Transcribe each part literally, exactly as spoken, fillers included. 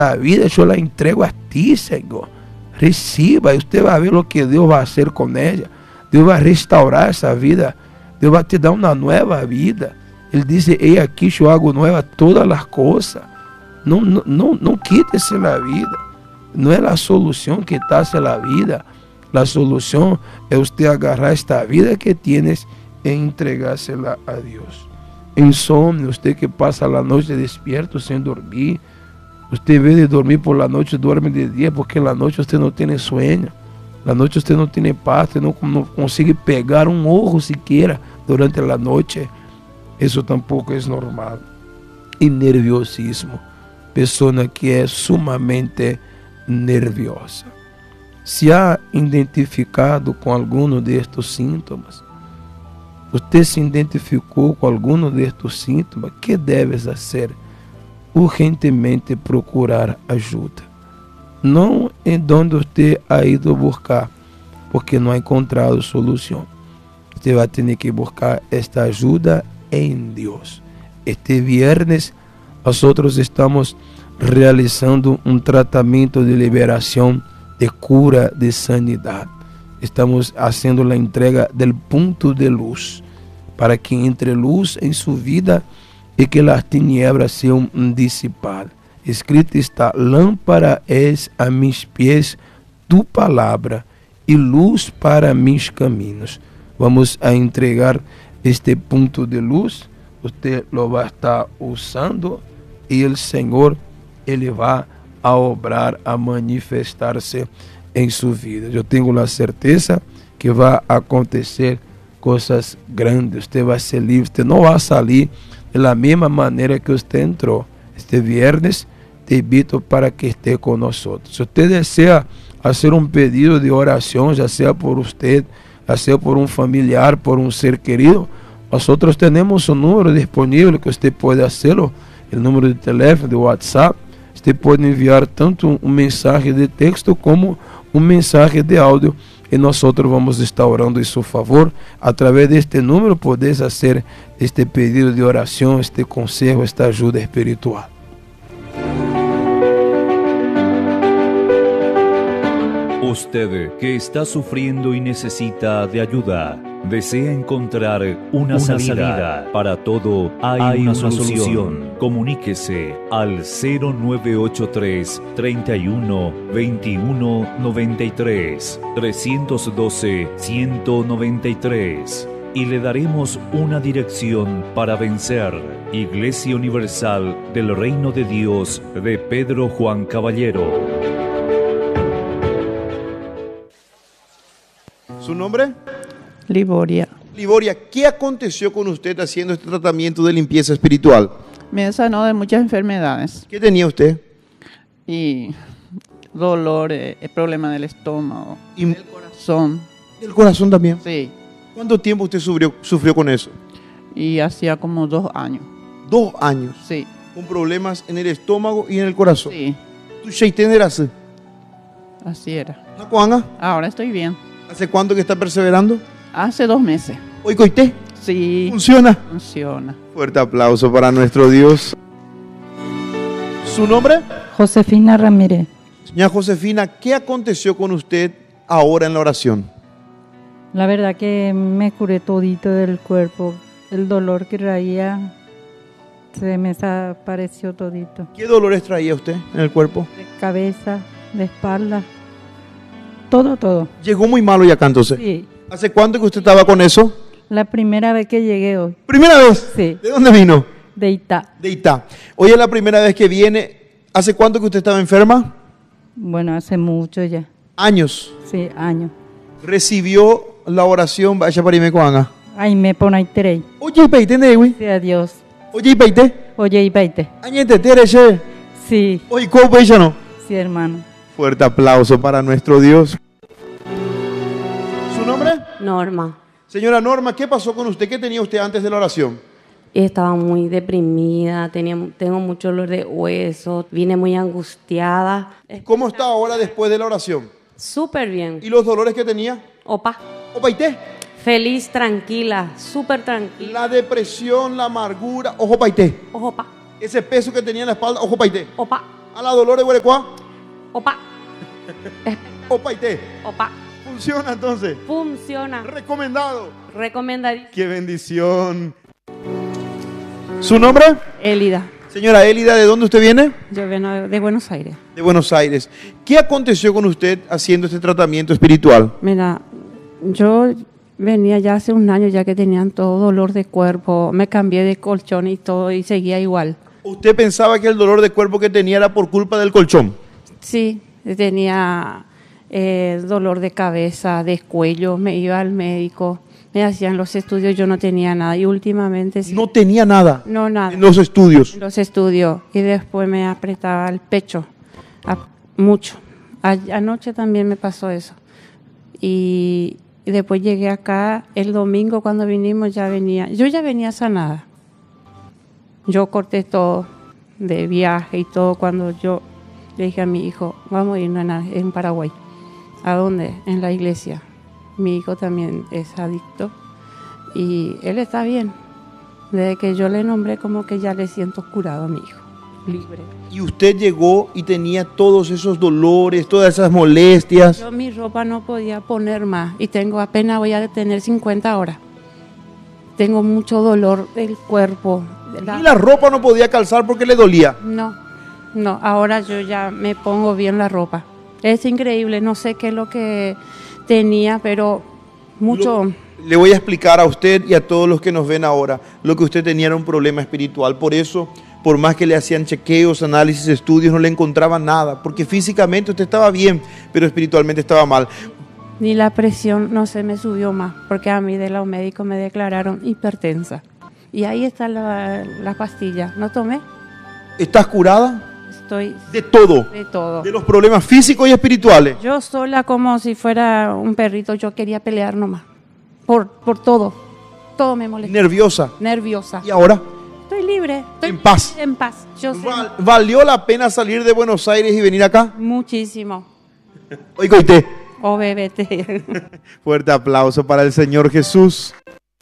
La vida yo la entrego a ti, Señor. Reciba y usted va a ver lo que Dios va a hacer con ella. Dios va a restaurar esa vida. Dios va a te dar una nueva vida. Él dice, he aquí yo hago nueva todas las cosas. No, no, no, no quítese la vida. No es la solución quitarse la vida. La solución es usted agarrar esta vida que tienes e entregársela a Dios. Insomnio, usted que pasa la noche despierto sin dormir. Usted en vez de dormir por la noche, duerme de día, porque en la noche usted no tiene sueño. La noche usted no tiene paz, usted no, no consigue pegar un ojo siquiera durante la noche. Eso tampoco es normal. Y nerviosismo. Persona que es sumamente nerviosa. Se ha identificado com algum destes sintomas, você se identificou com algum destes sintomas, que deves fazer? Urgentemente procurar ajuda. Não em onde você ha ido buscar, porque não ha encontrado solução. Você vai ter que buscar esta ajuda em Deus. Este viernes, nós estamos realizando um tratamento de liberação, de cura, de sanidad. Estamos haciendo la entrega del punto de luz para que entre luz en su vida y que las tinieblas sean disipadas. Escrito está, lámpara es a mis pies tu palabra y luz para mis caminos. Vamos a entregar este punto de luz. Usted lo va a estar usando y el Señor, Él va a obrar, a manifestar-se em sua vida. Eu tenho a certeza que vai acontecer coisas grandes. Você vai ser livre, você não vai sair da mesma maneira que você entrou. Este viernes te invito para que esteja conosco. Se você deseja fazer um pedido de oração, já seja por você, já seja por um familiar, por um ser querido, nós temos um número disponível que você pode fazê-lo, o número de telefone, de WhatsApp. Você pode enviar tanto um mensagem de texto como um mensagem de áudio e nós vamos estar orando em seu favor. Através deste número, podes fazer este pedido de oração, este conselho, esta ajuda espiritual. Usted que está sufriendo y necesita de ayuda, desea encontrar una, una salida. salida. Para todo hay, hay una, una solución. solución. Comuníquese al cero nueve ocho tres, treinta y uno, veintiuno, noventa y tres, trescientos doce, ciento noventa y tres y le daremos una dirección para vencer. Iglesia Universal del Reino de Dios de Pedro Juan Caballero. ¿Su nombre? Liboria. Liboria, ¿qué aconteció con usted haciendo este tratamiento de limpieza espiritual? Me sanó de muchas enfermedades. ¿Qué tenía usted? Y dolor, eh, problema del estómago, y del corazón. ¿Del corazón también? Sí. ¿Cuánto tiempo usted sufrió, sufrió con eso? Y hacía como dos años. ¿Dos años? Sí. ¿Con problemas en el estómago y en el corazón? Sí. ¿Tu shaiten era así? Así era. ¿Cuándo? Ahora estoy bien. ¿Hace cuánto que está perseverando? Hace dos meses. ¿Hoy coité? Sí. ¿Funciona? Funciona. Fuerte aplauso para nuestro Dios. ¿Su nombre? Josefina Ramírez. Señora Josefina, ¿qué aconteció con usted ahora en la oración? La verdad que me curé todito del cuerpo. El dolor que traía se me desapareció todito. ¿Qué dolores traía usted en el cuerpo? De cabeza, de espalda. Todo, todo. ¿Llegó muy malo ya acá entonces? Sí. ¿Hace cuánto que usted estaba con eso? La primera vez que llegué hoy. ¿Primera vez? Sí. ¿De dónde vino? De Itá. De Itá. Hoy es la primera vez que viene. ¿Hace cuánto que usted estaba enferma? Bueno, hace mucho ya. ¿Años? Sí, años. ¿Recibió la oración? Vaya para irme con Ana. Ay, me pone tres. Oye, peite, ¿no, güey? Sí, adiós. Oye, peite. Oye, y peite. Añete, tereche. Sí. Oye, ¿cómo peite no? Sí, hermano. Fuerte aplauso para nuestro Dios. ¿Su nombre? Norma. Señora Norma, ¿qué pasó con usted? ¿Qué tenía usted antes de la oración? Estaba muy deprimida, tenía, tengo mucho dolor de hueso, vine muy angustiada. ¿Cómo está ahora después de la oración? Súper bien. ¿Y los dolores que tenía? Opa. ¿Opa y té? Feliz, tranquila, súper tranquila. La depresión, la amargura, ojo pa y té. Ojo pa. Ese peso que tenía en la espalda, ojo pa y té. Opa. A la dolor de Guarecuá. Opa. Opa y té. Opa. Funciona entonces. Funciona. Recomendado. Recomendadísimo. Qué bendición. ¿Su nombre? Elida. Señora Elida, ¿de dónde usted viene? Yo vengo de Buenos Aires. De Buenos Aires. ¿Qué aconteció con usted haciendo este tratamiento espiritual? Mira, yo venía ya hace un año ya que tenían todo dolor de cuerpo. Me cambié de colchón y todo y seguía igual. ¿Usted pensaba que el dolor de cuerpo que tenía era por culpa del colchón? Sí, tenía eh, dolor de cabeza, de cuello. Me iba al médico, me hacían los estudios, yo no tenía nada. Y últimamente... Sí, no tenía nada. No, nada. En los estudios. En los estudios. Y después me apretaba el pecho. A, mucho. A, anoche también me pasó eso. Y, y después llegué acá. El domingo cuando vinimos ya venía. Yo ya venía sanada. Yo corté todo de viaje y todo cuando yo le dije a mi hijo, vamos a irnos en, en Paraguay. ¿A dónde? En la iglesia. Mi hijo también es adicto y él está bien. Desde que yo le nombré como que ya le siento curado a mi hijo, libre. Y usted llegó y tenía todos esos dolores, todas esas molestias. Yo mi ropa no podía poner más y tengo apenas voy a tener cincuenta horas. Tengo mucho dolor del cuerpo. La... Y la ropa no podía calzar porque le dolía. No, no, ahora yo ya me pongo bien la ropa. Es increíble, no sé qué es lo que tenía, pero mucho... Lo, le voy a explicar a usted y a todos los que nos ven ahora. Lo que usted tenía era un problema espiritual. Por eso, por más que le hacían chequeos, análisis, estudios, no le encontraban nada. Porque físicamente usted estaba bien, pero espiritualmente estaba mal. Ni la presión no se me subió más, porque a mí de los médicos me declararon hipertensa. Y ahí está la, la pastilla. ¿No tomé? ¿Estás curada? Estoy... De todo. De todo. De los problemas físicos y espirituales. Yo sola como si fuera un perrito, yo quería pelear nomás. Por, por todo. Todo me molesta. Nerviosa. Nerviosa. ¿Y ahora? Estoy libre. Estoy en paz. En paz. Yo sé. Val, ¿Valió la pena salir de Buenos Aires y venir acá? Muchísimo. Oiga, usted. O bebete. Fuerte aplauso para el Señor Jesús.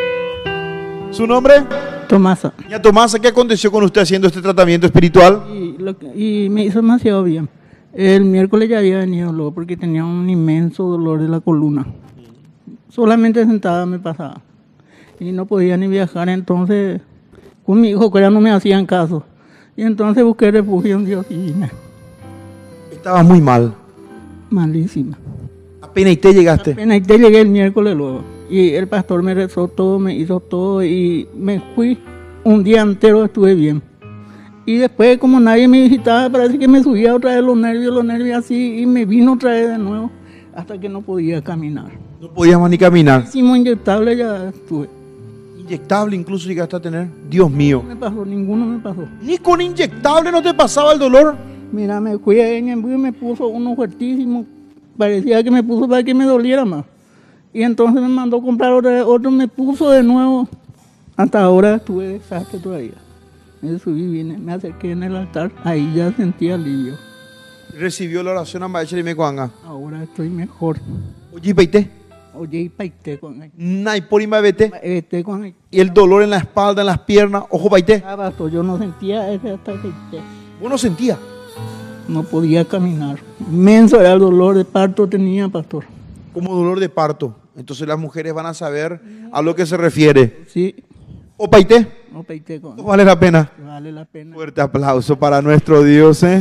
¿Su nombre? Tomasa. Ya Tomasa, ¿qué aconteció con usted haciendo este tratamiento espiritual? Y, lo que, y me hizo demasiado bien. El miércoles ya había venido luego porque tenía un inmenso dolor de la columna. Solamente sentada me pasaba. Y no podía ni viajar, entonces con mi hijo que ya no me hacían caso. Y entonces busqué refugio en Dios y vine. Estaba muy mal. Malísima. Apenas y te llegaste. Apenas y te llegué el miércoles luego. Y el pastor me rezó todo, me hizo todo y me fui. Un día entero estuve bien. Y después, como nadie me visitaba, parece que me subía otra vez los nervios, los nervios así, y me vino otra vez de nuevo, hasta que no podía caminar. No podías más ni caminar. Hicimos inyectable, ya estuve. Inyectable incluso llegaste a tener. Dios mío. No me pasó, ninguno me pasó. ¿Ni con inyectable no te pasaba el dolor? Mira, me fui a Ñemby y me puso uno fuertísimo. Parecía que me puso para que me doliera más. Y entonces me mandó a comprar otro, otro me puso de nuevo. Hasta ahora estuve desastre todavía. Me subí, vine, me acerqué en el altar, ahí ya sentí alivio. Recibió la oración a Maestra y me cuanga. Ahora estoy mejor. Oye, paité. Oye, y paité con ahí. Nay, por ima vete. Vete con ahí. Y el dolor en la espalda, en las piernas, ojo, paité. Ah, pastor, yo no sentía ese hasta que ¿Vos no sentías? no podía caminar. Inmenso era el dolor de parto tenía, pastor. Como dolor de parto. Entonces las mujeres van a saber a lo que se refiere. Sí. ¿O paité? No paité con ¿No vale la pena? Vale la pena. Fuerte aplauso para nuestro Dios, ¿eh?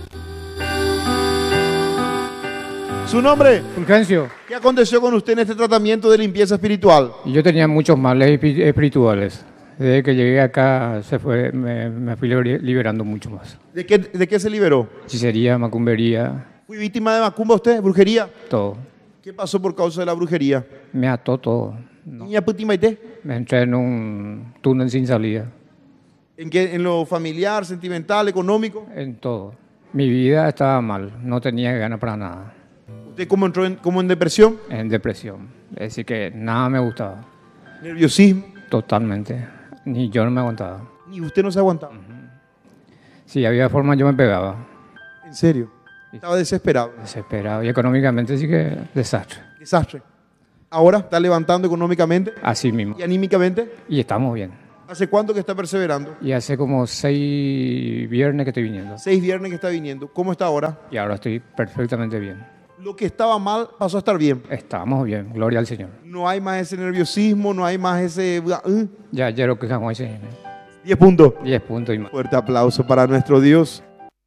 ¿Su nombre? Fulgencio. ¿Qué aconteció con usted en este tratamiento de limpieza espiritual? Yo tenía muchos males espi- espirituales. Desde que llegué acá se fue, me, me fui liber- liberando mucho más. ¿De qué, de qué se liberó? Hechicería, macumbería, ¿Fui víctima de macumba usted? ¿Brujería? todo. ¿Qué pasó por causa de la brujería? Me ató todo. No. ¿Niña Putimaité? Me entré en un túnel sin salida. ¿En qué? ¿En lo familiar, sentimental, económico? En todo. Mi vida estaba mal. No tenía ganas para nada. ¿Usted cómo entró en, cómo en depresión? En depresión. Es decir, que nada me gustaba. ¿Nerviosismo? Totalmente. Ni yo no me aguantaba. ¿Ni usted no se aguantaba? Si había forma, yo me pegaba. ¿En serio? Estaba desesperado. Desesperado. Y económicamente sí que desastre. Desastre. ¿Ahora está levantando económicamente Así mismo. y anímicamente? Y estamos bien. ¿Hace cuánto que está perseverando? Y hace como seis viernes que estoy viniendo. Seis viernes que está viniendo. ¿Cómo está ahora? Y ahora estoy perfectamente bien. Lo que estaba mal pasó a estar bien. Estamos bien, gloria al Señor. No hay más ese nerviosismo, no hay más ese... ¿eh? Ya, ya lo que jamás hice. Diez puntos. Diez puntos y más. Fuerte aplauso para nuestro Dios.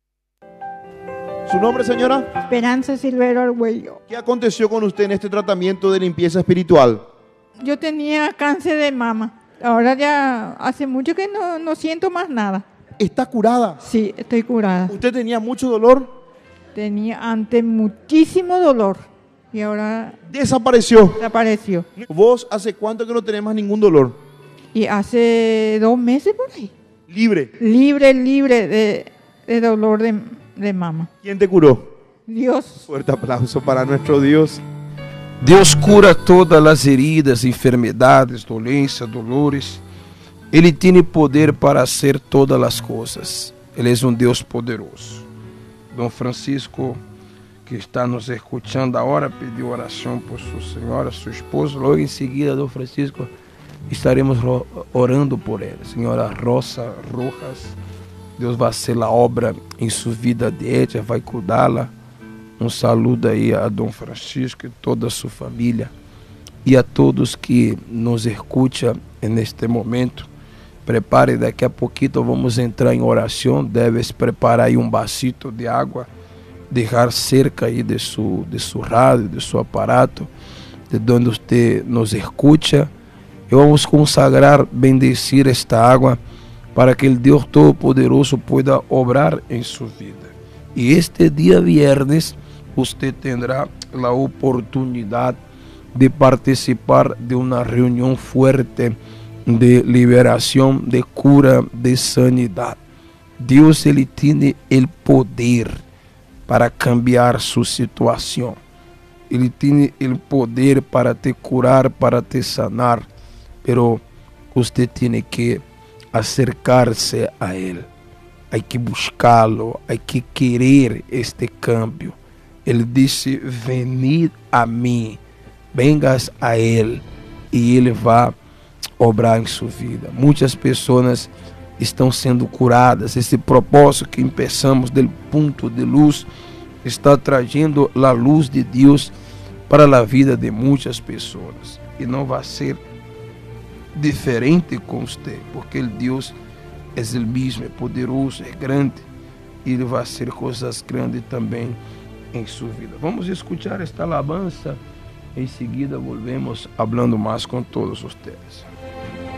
¿Su nombre, señora? Esperanza Silvero Arguello. ¿Qué aconteció con usted en este tratamiento de limpieza espiritual? Yo tenía cáncer de mama. Ahora ya hace mucho que no, no siento más nada. ¿Está curada? Sí, estoy curada. ¿Usted tenía mucho dolor? Tenía antes muchísimo dolor y ahora desapareció. Desapareció. ¿Vos hace cuánto que no tenés más ningún dolor? Y hace dos meses por ahí. Libre. Libre, libre de, de dolor de, de mama. ¿Quién te curó? Dios. Fuerte aplauso para nuestro Dios. Deus cura todas as heridas, enfermidades, doenças, dolores. Ele tem poder para hacer todas as coisas. Ele é um Deus poderoso. Dom Francisco, que está nos escutando agora, pediu oração por sua senhora, sua esposa. Logo em seguida, Dom Francisco, estaremos orando por ela. Senhora Rosa Rojas, Deus vai fazer a obra em sua vida de ella, vai cuidá-la. Um saludo aí a Dom Francisco e toda a sua família e a todos que nos escutam neste momento. Prepare, daqui a pouquinho vamos entrar em oração. Deves preparar aí um vasito de água, deixar cerca aí de seu de seu rádio, de seu aparato, de onde você nos escuta. E vamos consagrar, bendecir esta água para que o Deus Todo-Poderoso pueda obrar em sua vida. E este dia viernes você terá a oportunidade de participar de uma reunião forte de liberação, de cura, de sanidade. Deus ele tem o poder para cambiar sua situação. Ele tem o poder para te curar, para te sanar, pero você tem que acercar-se a Ele. Há que buscá-lo, há que querer este cambio. Ele disse: venid a mim, vengas a Ele, e Ele vai obrar em sua vida. Muitas pessoas estão sendo curadas. Esse propósito que começamos do ponto de luz está trazendo a luz de Deus para a vida de muitas pessoas. E não vai ser diferente com você, porque o Deus é o mesmo, é poderoso, é grande, e Ele vai fazer coisas grandes também em sua vida. Vamos escutar esta alabança, em seguida volvemos falando mais com todos vocês.